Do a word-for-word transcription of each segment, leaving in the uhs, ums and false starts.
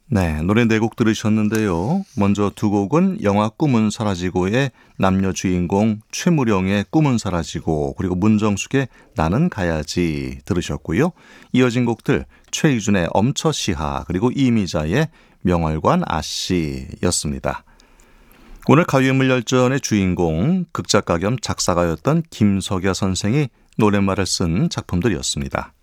네, 노래 네 곡 들으셨는데요. 먼저 두 곡은 영화 꿈은 사라지고의 남녀 주인공 최무령의 꿈은 사라지고, 그리고 문정숙의 나는 가야지 들으셨고요. 이어진 곡들 최희준의 엄처시하, 그리고 이미자의 명월관 아씨였습니다. 오늘 가요인물열전의 주인공, 극작가 겸 작사가였던 김석야 선생이 노랫말을 쓴 작품들이었습니다.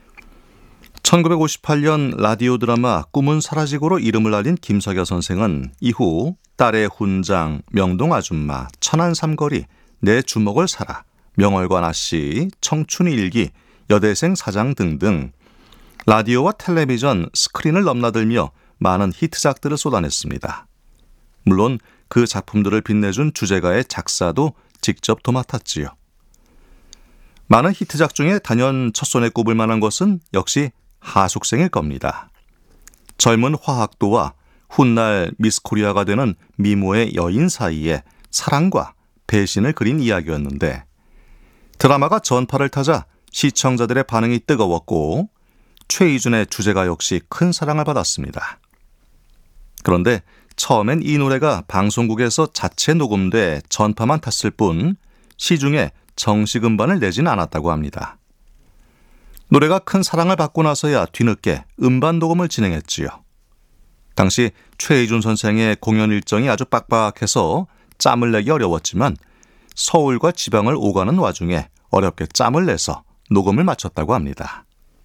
천구백오십팔 년 라디오 드라마 꿈은 사라지고로 이름을 알린 김석야 선생은 이후 딸의 훈장, 명동 아줌마, 천안 삼거리, 내 주먹을 사라, 명월관 아씨, 청춘의 일기, 여대생 사장 등등 라디오와 텔레비전, 스크린을 넘나들며 많은 히트작들을 쏟아냈습니다. 물론 그 작품들을 빛내준 주제가의 작사도 직접 도맡았지요. 많은 히트작 중에 단연 첫손에 꼽을 만한 것은 역시 하숙생일 겁니다. 젊은 화학도와 훗날 미스코리아가 되는 미모의 여인 사이에 사랑과 배신을 그린 이야기였는데, 드라마가 전파를 타자 시청자들의 반응이 뜨거웠고 최희준의 주제가 역시 큰 사랑을 받았습니다. 그런데 처음엔 이 노래가 방송국에서 자체 녹음돼 전파만 탔을 뿐 시중에 정식 음반을 내진 않았다고 합니다. 노래가 큰 사랑을 받고 나서야 뒤늦게 음반 녹음을 진행했지요. 당시 최희준 선생의 공연 일정이 아주 빡빡해서 짬을 내기 어려웠지만 서울과 지방을 오가는 와중에 어렵게 짬을 내서 녹음을 마쳤다고 합니다.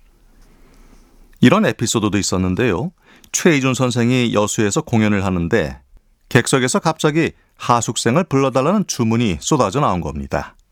이런 에피소드도 있었는데요. 최희준 선생이 여수에서 공연을 하는데 객석에서 갑자기 하숙생을 불러달라는 주문이 쏟아져 나온 겁니다.